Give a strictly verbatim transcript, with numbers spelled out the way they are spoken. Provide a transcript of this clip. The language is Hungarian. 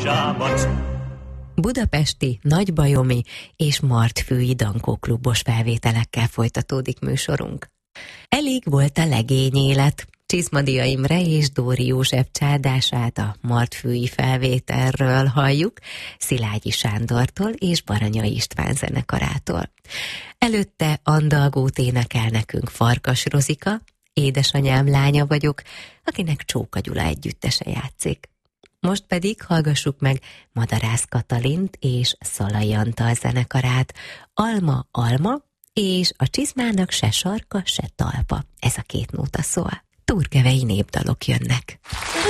zsámat. Budapesti, nagybajomi és martfői dankóklubos felvételekkel folytatódik műsorunk. Elég volt a legény élet. Csizmadia Imre és Dóri József csárdását a martfői felvételről halljuk, Szilágyi Sándortól és Baranya István zenekarától. Előtte andalgót énekel nekünk Farkas Rozika, édesanyám lánya vagyok, akinek Csóka Gyula együttese játszik. Most pedig hallgassuk meg Madarász Katalint és Szalai Antal zenekarát, Alma, Alma, és a csizmának se sarka, se talpa. Ez a két nóta szól. Turkevei népdalok jönnek.